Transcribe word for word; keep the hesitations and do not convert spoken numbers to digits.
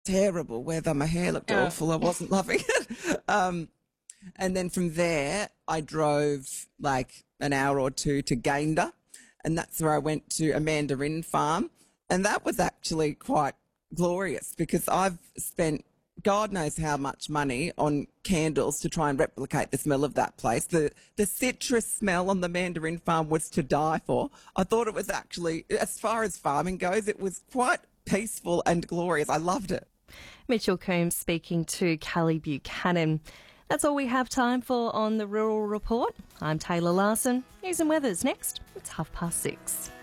terrible weather. My hair looked Yeah. awful. I wasn't loving it. Um, and then from there, I drove like an hour or two to Gayndah, and that's where I went to a mandarin farm. And that was actually quite glorious because I've spent God knows how much money on candles to try and replicate the smell of that place. The the citrus smell on the mandarin farm was to die for. I thought it was actually, as far as farming goes, it was quite peaceful and glorious. I loved it. Mitchell Coombs speaking to Callie Buchanan. That's all we have time for on the Rural Report. I'm Taylor Larson. News and weather's next. It's half past six.